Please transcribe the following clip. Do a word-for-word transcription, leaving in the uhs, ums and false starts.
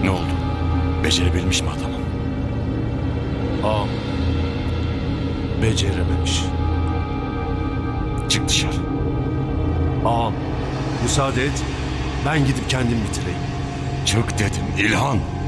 Ne oldu? Becerebilmiş mi adamım? Ağam. Becerememiş. Çık dışarı. Ağam. Müsaade et. Ben gidip kendim bitireyim. Çık dedim İlhan.